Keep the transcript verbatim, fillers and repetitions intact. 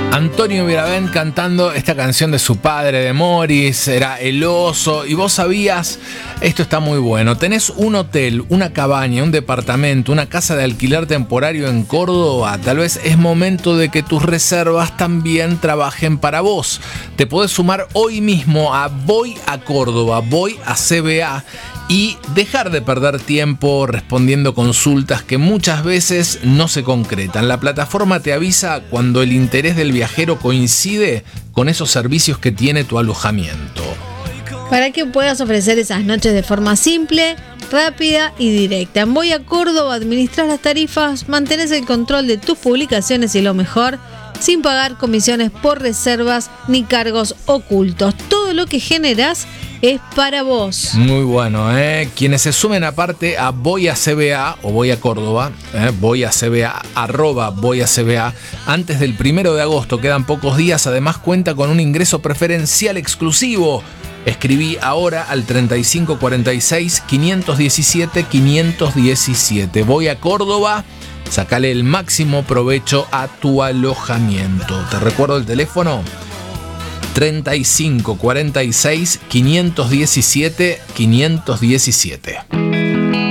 Antonio Viravent cantando esta canción de su padre, de Morris, era El Oso. Y vos sabías, esto está muy bueno, tenés un hotel, una cabaña, un departamento, una casa de alquiler temporario en Córdoba. Tal vez es momento de que tus reservas también trabajen para vos. Te podés sumar hoy mismo a Voy a Córdoba, Voy a C B A, y dejar de perder tiempo respondiendo consultas que muchas veces no se concretan. La plataforma te avisa cuando el interés del viajero coincide con esos servicios que tiene tu alojamiento. Para que puedas ofrecer esas noches de forma simple, rápida y directa. En Voy a Córdoba administras las tarifas, mantenés el control de tus publicaciones y lo mejor, sin pagar comisiones por reservas ni cargos ocultos. Todo lo que generas es para vos. Muy bueno, ¿eh? Quienes se sumen aparte a Voy a C B A o Voy a Córdoba, ¿eh? Voy a C B A, arroba Voy a C B A, antes del primero de agosto, quedan pocos días, además cuenta con un ingreso preferencial exclusivo. Escribí ahora al treinta y cinco cuarenta y seis, quinientos diecisiete, quinientos diecisiete. Voy a Córdoba, sacale el máximo provecho a tu alojamiento. Te recuerdo el teléfono: treinta y cinco cuarenta y seis, quinientos diecisiete, quinientos diecisiete.